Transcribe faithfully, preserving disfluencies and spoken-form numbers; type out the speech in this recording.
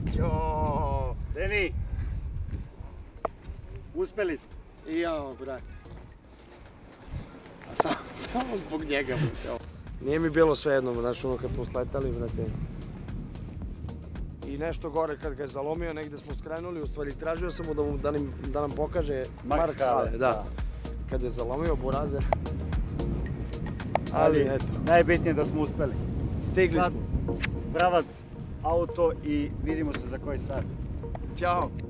Ćao! Deni! Uspeli smo. I ja, brate. A samo, samo zbog njega, brate. Nije mi bilo sve jedno, znaš, ono kad smo sletali, brate. I nešto gore kad ga je zalomio, negde smo skrenuli, u stvari tražio sam mu da, mu, da, nam, da nam pokaže Mark Hale. Da. da. Kad je zalomio burazer. Ali, Ali eto. Najbitnije da smo uspeli. Stigli Sad, smo. Pravac, auto i vidimo se za koji sat. Ćao.